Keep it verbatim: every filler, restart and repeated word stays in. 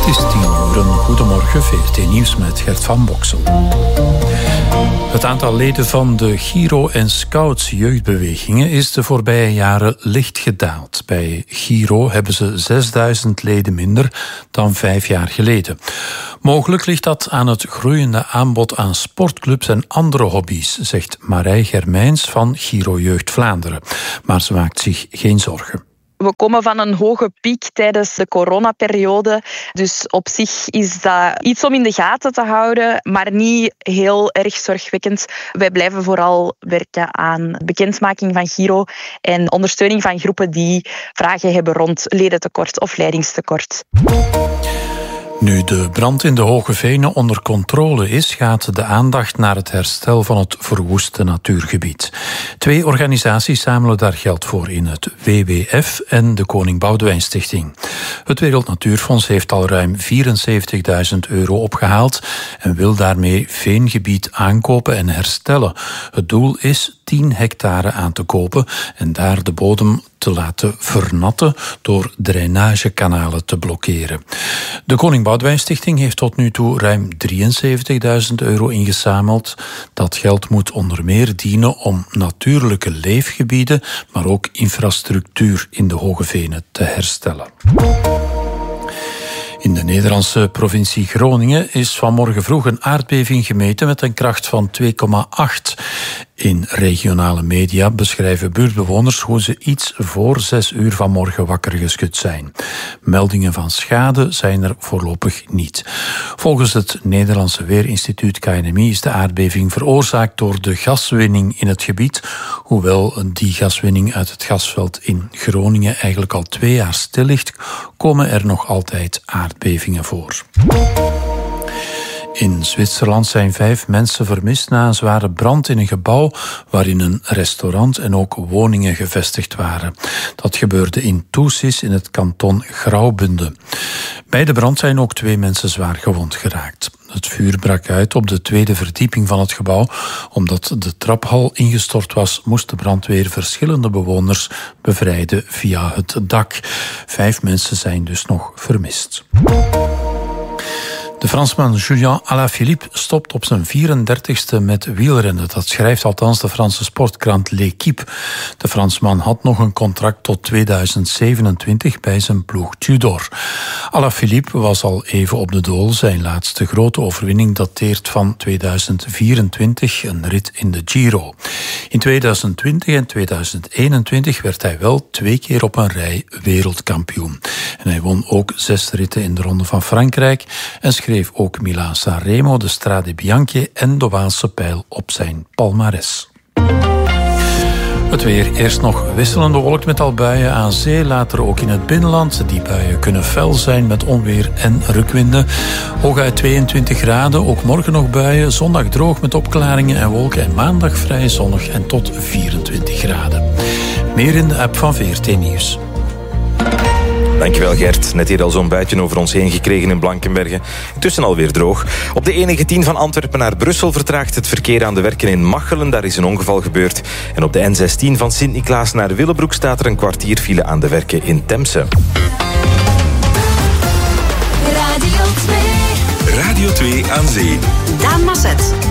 Het is tien uur. Een goedemorgen, V R T Nieuws met Gert van Boksel. Het aantal leden van de Giro en Scouts jeugdbewegingen is de voorbije jaren licht gedaald. Bij Giro hebben ze zesduizend leden minder dan vijf jaar geleden. Mogelijk ligt dat aan het groeiende aanbod aan sportclubs en andere hobby's, zegt Marij Germijns van Giro Jeugd Vlaanderen. Maar ze maakt zich geen zorgen. We komen van een hoge piek tijdens de coronaperiode. Dus op zich is dat iets om in de gaten te houden, maar niet heel erg zorgwekkend. Wij blijven vooral werken aan bekendmaking van Giro en ondersteuning van groepen die vragen hebben rond ledentekort of leidingstekort. Nu de brand in de Hoge Venen onder controle is, gaat de aandacht naar het herstel van het verwoeste natuurgebied. Twee organisaties zamelen daar geld voor in, het W W F en de Koning Boudewijn Stichting. Het Wereld Natuurfonds heeft al ruim vierenzeventigduizend euro opgehaald en wil daarmee veengebied aankopen en herstellen. Het doel is tien hectare aan te kopen en daar de bodem te laten vernatten door drainagekanalen te blokkeren. De Koning Boudewijn Stichting heeft tot nu toe ruim drieënzeventigduizend euro ingezameld. Dat geld moet onder meer dienen om natuurlijke leefgebieden, maar ook infrastructuur in de Hoge Venen te herstellen. In de Nederlandse provincie Groningen is vanmorgen vroeg een aardbeving gemeten met een kracht van twee komma acht. In regionale media beschrijven buurtbewoners hoe ze iets voor zes uur vanmorgen wakker geschud zijn. Meldingen van schade zijn er voorlopig niet. Volgens het Nederlandse Weerinstituut K N M I is de aardbeving veroorzaakt door de gaswinning in het gebied. Hoewel die gaswinning uit het gasveld in Groningen eigenlijk al twee jaar stil ligt, komen er nog altijd aardbevingen voor. In Zwitserland zijn vijf mensen vermist na een zware brand in een gebouw waarin een restaurant en ook woningen gevestigd waren. Dat gebeurde in Thusis in het kanton Graubünden. Bij de brand zijn ook twee mensen zwaar gewond geraakt. Het vuur brak uit op de tweede verdieping van het gebouw. Omdat de traphal ingestort was, moest de brandweer verschillende bewoners bevrijden via het dak. Vijf mensen zijn dus nog vermist. De Fransman Julian Alaphilippe stopt op zijn vierendertigste met wielrennen. Dat schrijft althans de Franse sportkrant L'Équipe. De Fransman had nog een contract tot tweeduizend zevenentwintig bij zijn ploeg Tudor. Alaphilippe was al even op de dool. Zijn laatste grote overwinning dateert van tweeduizend vierentwintig, een rit in de Giro. In tweeduizend twintig en tweeduizend eenentwintig werd hij wel twee keer op een rij wereldkampioen. En hij won ook zes ritten in de Ronde van Frankrijk en schreef schreef ook Milan-San Remo, de Strade Bianche en de Waalse Pijl op zijn palmares. Het weer. Eerst nog wisselende wolk met al buien aan zee, later ook in het binnenland. Die buien kunnen fel zijn met onweer en rukwinden. Hooguit tweeëntwintig graden, ook morgen nog buien. Zondag droog met opklaringen en wolken en maandag vrij zonnig en tot vierentwintig graden. Meer in de app van V R T Nieuws. Dankjewel Gert. Net hier al zo'n buitje over ons heen gekregen in Blankenberge. Intussen alweer droog. Op de N negentien van Antwerpen naar Brussel vertraagt het verkeer aan de werken in Machelen. Daar is een ongeval gebeurd. En op de N zestien van Sint-Niklaas naar Willebroek staat er een kwartier file aan de werken in Temse. Radio twee. Radio twee aan zee. Daan Masset.